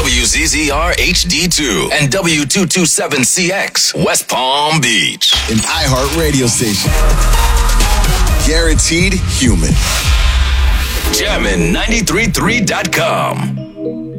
WZZR HD2 and W227CX, West Palm Beach. An iHeart radio station. Guaranteed human. Jammin'933.com.